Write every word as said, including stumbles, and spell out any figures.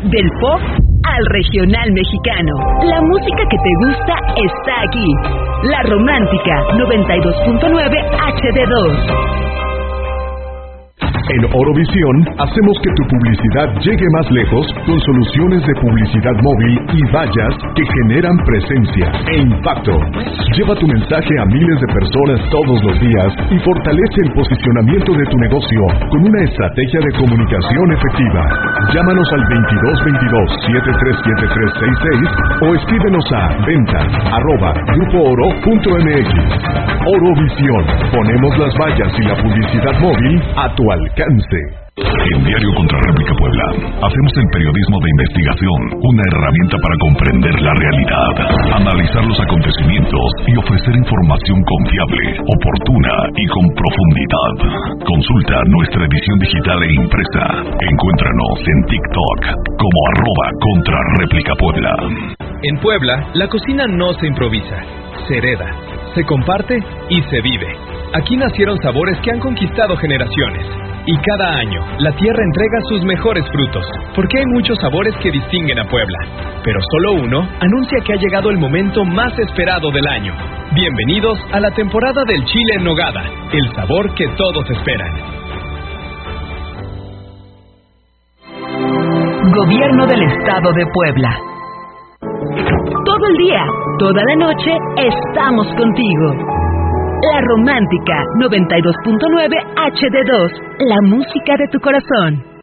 Del pop al regional mexicano. La música que te gusta está aquí. La Romántica noventa y dos punto nueve H D dos. En Orovisión hacemos que tu publicidad llegue más lejos con soluciones de publicidad móvil y vallas que generan presencia e impacto. Lleva tu mensaje a miles de personas todos los días y fortalece el posicionamiento de tu negocio con una estrategia de comunicación efectiva. Llámanos al veintidós veintidós, setenta y tres setenta y tres sesenta y seis o escríbenos a ventas arroba grupo oro punto m x. Orovisión, ponemos las vallas y la publicidad móvil a tu alcance. En Diario Contra Réplica Puebla hacemos el periodismo de investigación, una herramienta para comprender la realidad, analizar los acontecimientos y ofrecer información confiable, oportuna y con profundidad. Consulta nuestra edición digital e impresa. Encuéntranos en TikTok como arroba Contra Réplica Puebla. En Puebla, la cocina no se improvisa, se hereda, se comparte y se vive. Aquí nacieron sabores que han conquistado generaciones. Y cada año, la tierra entrega sus mejores frutos, porque hay muchos sabores que distinguen a Puebla. Pero solo uno anuncia que ha llegado el momento más esperado del año. Bienvenidos a la temporada del chile en nogada, el sabor que todos esperan. Gobierno del Estado de Puebla. Todo el día, toda la noche, estamos contigo. La Romántica noventa y dos punto nueve H D dos, la música de tu corazón.